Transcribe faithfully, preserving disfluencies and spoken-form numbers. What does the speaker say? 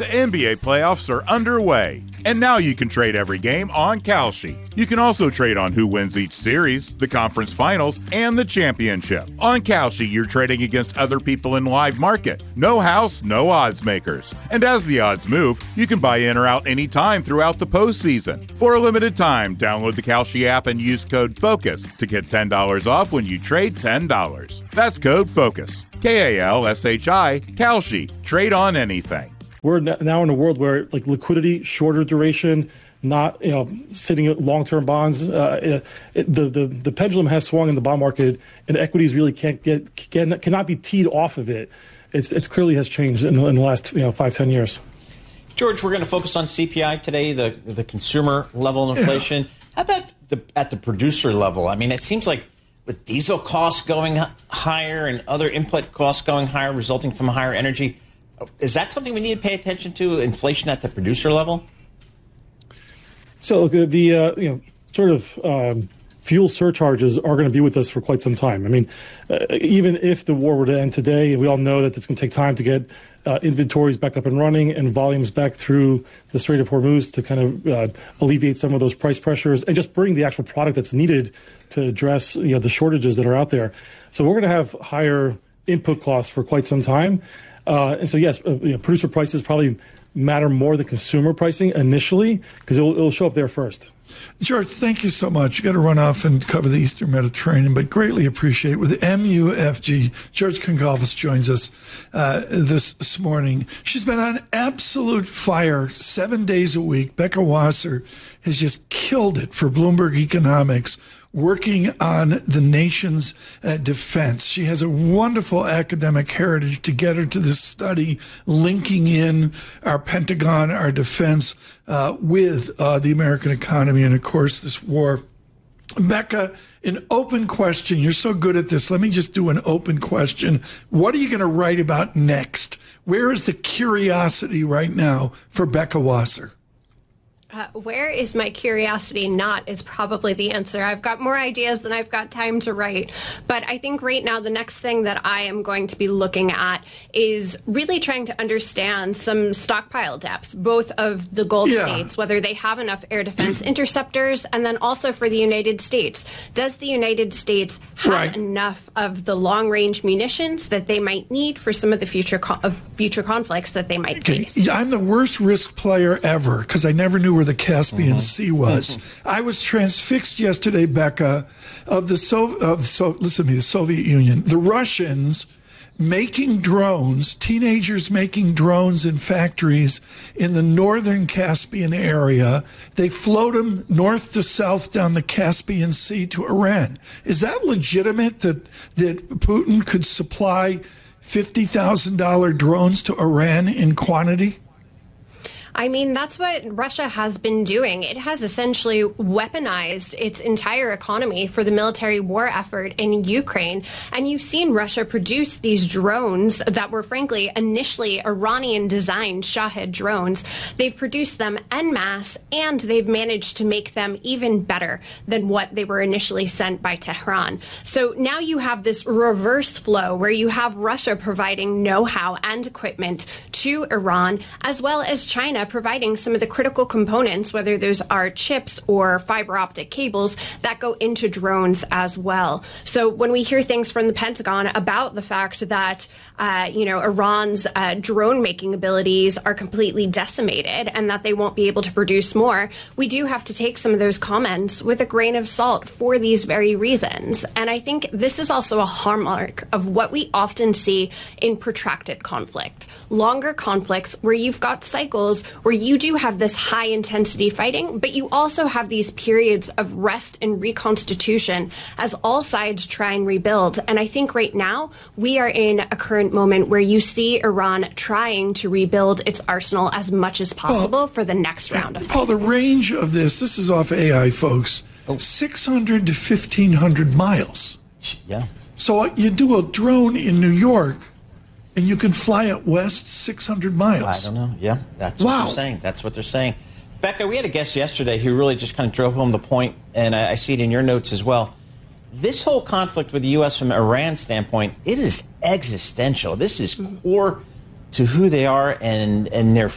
The N B A playoffs are underway, and now you can trade every game on Kalshi. You can also trade on who wins each series, the conference finals, and the championship. On Kalshi, you're trading against other people in live market. No house, no odds makers. And as the odds move, you can buy in or out anytime throughout the postseason. For a limited time, download the Kalshi app and use code FOCUS to get ten dollars off when you trade ten dollars. That's code FOCUS. K A L S H I, Kalshi. Trade on anything. We're now in a world where like liquidity, shorter duration, not you know sitting at long-term bonds. Uh, it, the the the pendulum has swung in the bond market, and equities really can't get can, cannot be teed off of it. It's it's clearly has changed in the, in the last you know five ten years. George, we're going to focus on C P I today, the the consumer level of inflation. Yeah. How about the at the producer level? I mean, it seems like with diesel costs going higher and other input costs going higher, resulting from higher energy. Is that something we need to pay attention to, inflation at the producer level? So the, the uh, you know, sort of um, fuel surcharges are going to be with us for quite some time. I mean, uh, even if the war were to end today, and we all know that it's going to take time to get uh, inventories back up and running and volumes back through the Strait of Hormuz to kind of uh, alleviate some of those price pressures and just bring the actual product that's needed to address you know the shortages that are out there. So we're going to have higher input costs for quite some time. Uh, and so, yes, uh, you know, producer prices probably matter more than consumer pricing initially because it'll, it'll show up there first. George, thank you so much. You got to run off and cover the Eastern Mediterranean, but greatly appreciate it. With M U F G, George Congalvis joins us uh, this, this morning. She's been on absolute fire seven days a week. Becca Wasser has just killed it for Bloomberg Economics, working on the nation's uh, defense. She has a wonderful academic heritage to get her to this study, linking in our Pentagon, our defense, uh, with uh, the American economy and, of course, this war. Becca, an open question. You're so good at this. Let me just do an open question. What are you going to write about next? Where is the curiosity right now for Becca Wasser? Uh, where is my curiosity not is probably the answer. I've got more ideas than I've got time to write. But I think right now the next thing that I am going to be looking at is really trying to understand some stockpile depth, both of the Gulf yeah. states, whether they have enough air defense interceptors, and then also for the United States. Does the United States have right. enough of the long-range munitions that they might need for some of the future co- of future conflicts that they might okay. face? I'm the worst risk player ever because I never knew where the Caspian mm-hmm. Sea was. Mm-hmm. I was transfixed yesterday, Becca, of the so of so listen to me, the Soviet Union, the Russians making drones, teenagers making drones in factories in the northern Caspian area. They float them north to south down the Caspian Sea to Iran. Is that legitimate that that Putin could supply fifty thousand dollars drones to Iran in quantity? I mean, that's what Russia has been doing. It has essentially weaponized its entire economy for the military war effort in Ukraine. And you've seen Russia produce these drones that were, frankly, initially Iranian-designed Shahed drones. They've produced them en masse, and they've managed to make them even better than what they were initially sent by Tehran. So now you have this reverse flow where you have Russia providing know-how and equipment to Iran, as well as China providing some of the critical components, whether those are chips or fiber optic cables that go into drones as well. So when we hear things from the Pentagon about the fact that, uh, you know, Iran's uh, drone making abilities are completely decimated and that they won't be able to produce more, we do have to take some of those comments with a grain of salt for these very reasons. And I think this is also a hallmark of what we often see in protracted conflict. Longer conflicts where you've got cycles where you do have this high intensity fighting, but you also have these periods of rest and reconstitution as all sides try and rebuild. And I think right now we are in a current moment where you see Iran trying to rebuild its arsenal as much as possible well, for the next round of fighting. Paul, the range of this, this is off A I, folks, oh. six hundred to fifteen hundred miles. Yeah. So you do a drone in New York, and you can fly it west six hundred miles. I don't know. Yeah, that's wow. what they're saying. That's what they're saying. Becca, we had a guest yesterday who really just kind of drove home the point, and I, I see it in your notes as well. This whole conflict with the U S from Iran's standpoint, it is existential. This is core to who they are and, and their